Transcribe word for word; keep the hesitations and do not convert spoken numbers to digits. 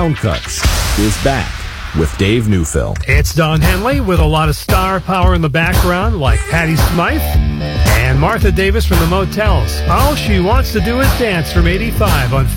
Sound Cuts is back with Dave Neufeld. It's Don Henley with a lot of star power in the background, like Patti Smythe and Martha Davis from the Motels. All she wants to do is dance from eighty-five on